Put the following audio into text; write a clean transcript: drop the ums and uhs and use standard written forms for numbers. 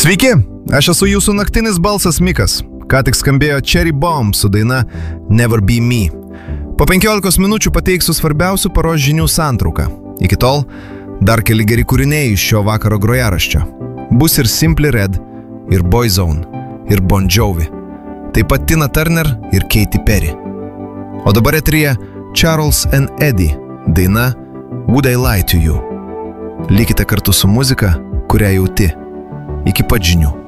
Sveiki, aš esu jūsų naktinis balsas Mikas. Ką tik skambėjo Cherry Bomb su daina Never Be Me. Po 15 minučių pateiksiu svarbiausių paros žinių santrauką. Iki tol dar keli geri kūriniai iš šio vakaro grojaraščio. Bus ir Simply Red, ir Boyzone, ir Bon Jovi. Taip pat Tina Turner ir Katy Perry. O dabar eteryje Charles and Eddie daina Would I Lie to You. Likite kartu su muzika, kurią jauti. Iki pat žinių.